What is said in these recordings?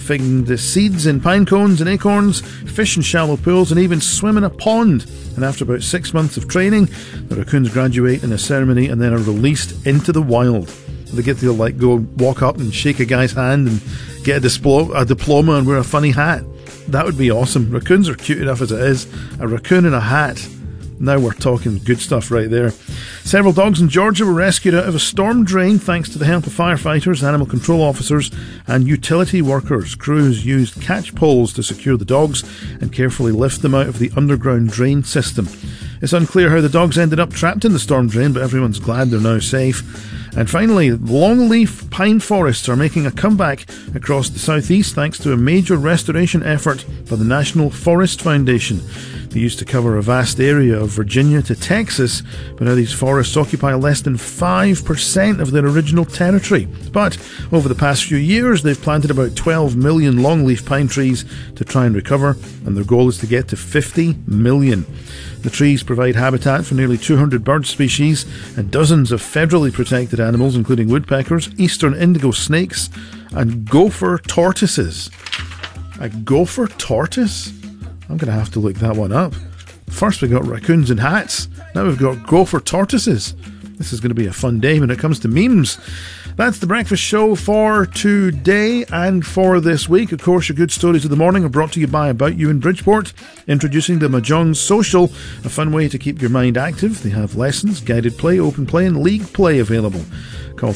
find the seeds in pine cones and acorns, fish in shallow pools, and even swim in a pond. And after about 6 months of training, the raccoons graduate in a ceremony and then are released into the wild. They get to go walk up and shake a guy's hand and get a diploma and wear a funny hat. That would be awesome. Raccoons are cute enough as it is. A raccoon in a hat. Now we're talking good stuff right there. Several dogs in Georgia were rescued out of a storm drain thanks to the help of firefighters, animal control officers and utility workers. Crews used catch poles to secure the dogs and carefully lift them out of the underground drain system. It's unclear how the dogs ended up trapped in the storm drain, but everyone's glad they're now safe. And finally, longleaf pine forests are making a comeback across the southeast thanks to a major restoration effort by the National Forest Foundation. They used to cover a vast area of Virginia to Texas, but now these forests occupy less than 5% of their original territory. But over the past few years, they've planted about 12 million longleaf pine trees to try and recover, and their goal is to get to 50 million. The trees provide habitat for nearly 200 bird species and dozens of federally protected animals, including woodpeckers, eastern indigo snakes, and gopher tortoises. A gopher tortoise? I'm going to have to look that one up. First we got raccoons in hats. Now we've got gopher tortoises. This is going to be a fun day when it comes to memes. That's the breakfast show for today and for this week. Of course, your good stories of the morning are brought to you by About You in Bridgeport, introducing the Mahjong Social, a fun way to keep your mind active. They have lessons, guided play, open play and league play available. Call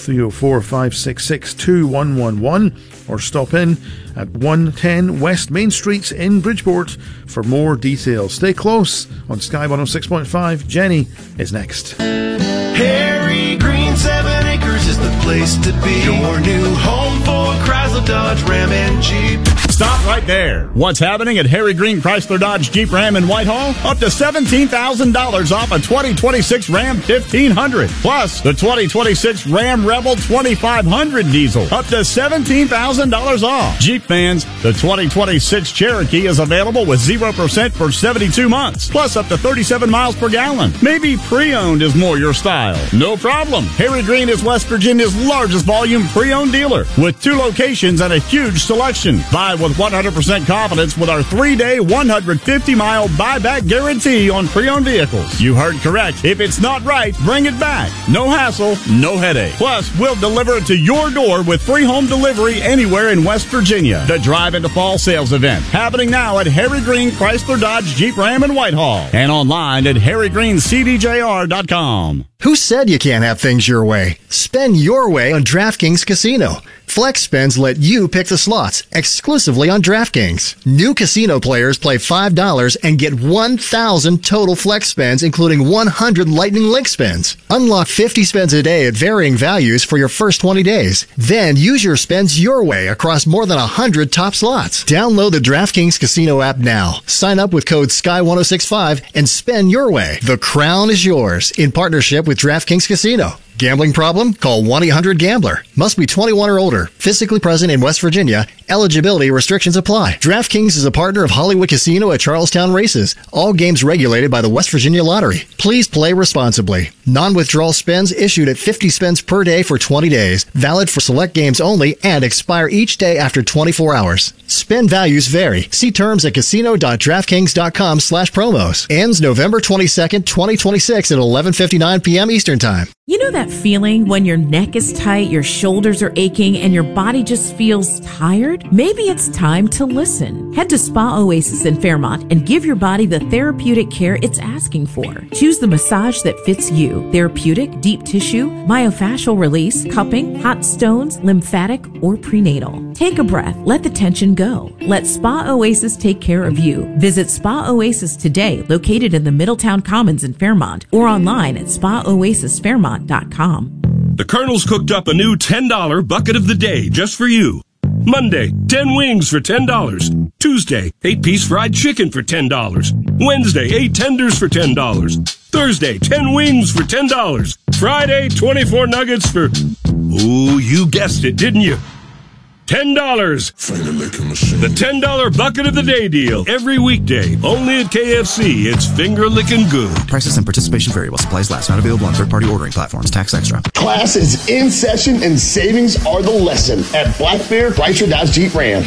304-566-2111 or stop in at 110 West Main Street in Bridgeport for more details. Stay close on Sky 106.5. Jenny is next. Harry Green 7 Acres is the place to be. Your new home for Chrysler, Dodge, Ram, and Jeep. Stop right there. What's happening at Harry Green Chrysler Dodge Jeep Ram in Whitehall? Up to $17,000 off a 2026 Ram 1500. Plus, the 2026 Ram Rebel 2500 diesel. Up to $17,000 off. Jeep fans, the 2026 Cherokee is available with 0% for 72 months. Plus, up to 37 miles per gallon. Maybe pre-owned is more your style. No problem. Harry Green is West Virginia's largest volume pre-owned dealer with 2 locations and a huge selection. Buy with 100% confidence with our 3-day, 150-mile buyback guarantee on pre-owned vehicles. You heard correct. If it's not right, bring it back. No hassle, no headache. Plus, we'll deliver it to your door with free home delivery anywhere in West Virginia. The Drive into Fall sales event happening now at Harry Green Chrysler Dodge Jeep Ram in Whitehall and online at harrygreencdjr.com. Who said you can't have things your way? Spend your way on DraftKings Casino. Flex spends let you pick the slots exclusively on DraftKings. New casino players play $5 and get 1,000 total flex spends, including 100 Lightning Link spins. Unlock 50 spends a day at varying values for your first 20 days. Then use your spends your way across more than 100 top slots. Download the DraftKings Casino app now. Sign up with code SKY1065 and spend your way. The crown is yours in partnership with DraftKings Casino. Gambling problem? Call 1-800-GAMBLER. Must be 21 or older. Physically present in West Virginia. Eligibility restrictions apply. DraftKings is a partner of Hollywood Casino at Charlestown Races. All games regulated by the West Virginia Lottery. Please play responsibly. Non-withdrawal spends issued at 50 spends per day for 20 days. Valid for select games only and expire each day after 24 hours. Spend values vary. See terms at casino.draftkings.com/promos. Ends November 22nd, 2026 at 11:59 p.m. Eastern Time. You know that feeling when your neck is tight, your shoulders are aching, and your body just feels tired? Maybe it's time to listen. Head to Spa Oasis in Fairmont and give your body the therapeutic care it's asking for. Choose the massage that fits you. Therapeutic, deep tissue, myofascial release, cupping, hot stones, lymphatic, or prenatal. Take a breath. Let the tension go. Let Spa Oasis take care of you. Visit Spa Oasis today, located in the Middletown Commons in Fairmont, or online at spaoasisfairmont.com. The Colonel's cooked up a new $10 bucket of the day just for you. Monday, 10 wings for $10. Tuesday, 8-piece fried chicken for $10. Wednesday, 8 tenders for $10. Thursday, 10 wings for $10. Friday, 24 nuggets for... Ooh, you guessed it, didn't you? $10. The $10 bucket of the day deal. Every weekday. Only at KFC. It's finger licking good. Prices and participation vary while supplies last. Not available on third-party ordering platforms. Tax extra. Class is in session and savings are the lesson at Black Bear Chrysler Dodge Jeep Ram.